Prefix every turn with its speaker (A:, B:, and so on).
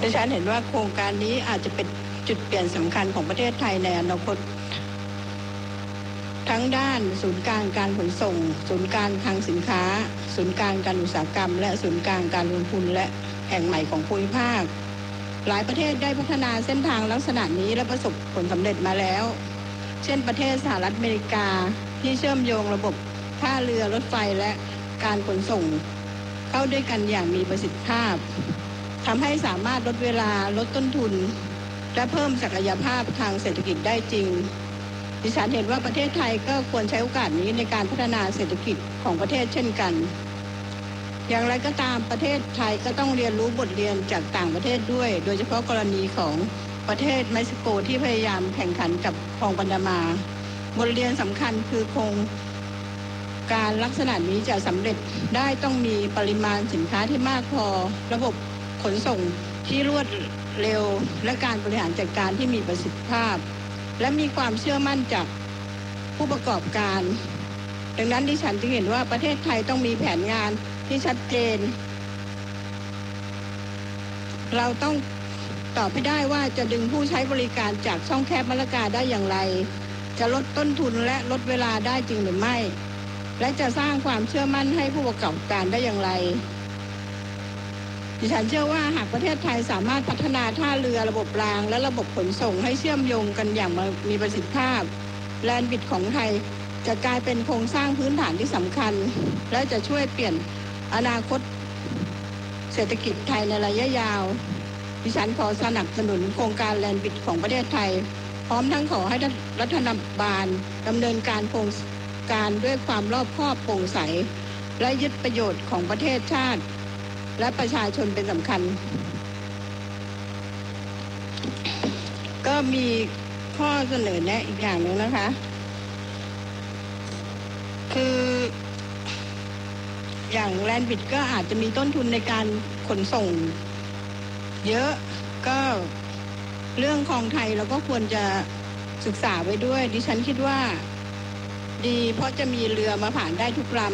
A: ดิฉันเห็นว่าโครงการนี้อาจจะเป็นจุดเปลี่ยนสำคัญของประเทศไทยในอนาคตทั้งด้านศูนย์กลางการขนส่งศูนย์กลางคลังสินค้าศูนย์กลางการอุตสาหกรรมและศูนย์กลางการลงทุนและแห่งใหม่ของภูมิภาคหลายประเทศได้พัฒนาเส้นทางลักษณะนี้และประสบผลสำเร็จมาแล้วเช่นประเทศสหรัฐอเมริกาที่เชื่อมโยงระบบท่าเรือรถไฟและการขนส่งเข้าด้วยกันอย่างมีประสิทธิภาพทำให้สามารถลดเวลาลดต้นทุนและเพิ่มศักยภาพทางเศรษฐกิจได้จริงดิฉันเห็นว่าประเทศไทยก็ควรใช้โอกาสนี้ในการพัฒนาเศรษฐกิจของประเทศเช่นกันอย่างไรก็ตามประเทศไทยก็ต้องเรียนรู้บทเรียนจากต่างประเทศด้วยโดยเฉพาะกรณีของประเทศเม็กซิโกที่พยายามแข่งขันกับคลองปันดามาบทเรียนสำคัญคือโครงการลักษณะนี้จะสำเร็จได้ต้องมีปริมาณสินค้าที่มากพอระบบขนส่งที่รวดเร็วและการบริหารจัดการที่มีประสิทธิภาพและมีความเชื่อมั่นจากผู้ประกอบการดังนั้นดิฉันจึงเห็นว่าประเทศไทยต้องมีแผนงานที่ชัดเจนเราต้องตอบให้ได้ว่าจะดึงผู้ใช้บริการจากช่องแคบมะละกาได้อย่างไรจะลดต้นทุนและลดเวลาได้จริงหรือไม่และจะสร้างความเชื่อมั่นให้ผู้ประกอบการได้อย่างไรดิฉันเชื่อว่าหากประเทศไทยสามารถพัฒนาท่าเรือระบบรางและระบบขนส่งให้เชื่อมโยงกันอย่างมีประสิทธิภาพแลนด์บิดของไทยจะกลายเป็นโครงสร้างพื้นฐานที่สำคัญและจะช่วยเปลี่ยนอนาคตเศรษฐกิจไทยในระยะยาวดิฉันขอสนับสนุนโครงการแลนด์บิดของประเทศไทยพร้อมทั้งขอให้รัฐบาลดำเนินการโครงการด้วยความรอบคอบโปร่งใสและยึดประโยชน์ของประเทศชาติและประชาชนเป็นสำคัญก็มีข้อเสนอแนะอีกอย่างหนึ่งนะคะคืออย่างแลนด์บิดก็อาจจะมีต้นทุนในการขนส่งเยอะก็เรื่องคลองไทยเราก็ควรจะศึกษาไว้ด้วยดิฉันคิดว่าดีเพราะจะมีเรือมาผ่านได้ทุกลำ